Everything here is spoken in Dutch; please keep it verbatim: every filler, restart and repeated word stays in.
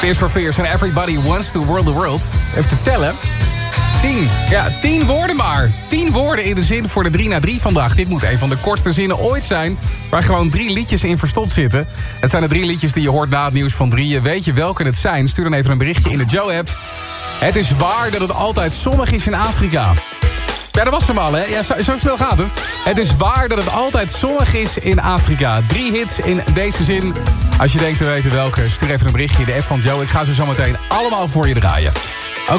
Tears for Fears and Everybody Wants to World the World. Even te tellen. Tien. Ja, tien woorden maar. Tien woorden in de zin voor de drie na drie vandaag. Dit moet een van de kortste zinnen ooit zijn, waar gewoon drie liedjes in verstopt zitten. Het zijn de drie liedjes die je hoort na het nieuws van drieën. Weet je welke het zijn? Stuur dan even een berichtje in de Joe-app. Het is waar dat het altijd zonnig is in Afrika. Ja, dat was hem al, hè? Ja, zo, zo snel gaat het. Het is waar dat het altijd zonnig is in Afrika. Drie hits in deze zin. Als je denkt te weten welke, stuur even een berichtje in de app van Joe. Ik ga ze zo meteen allemaal voor je draaien.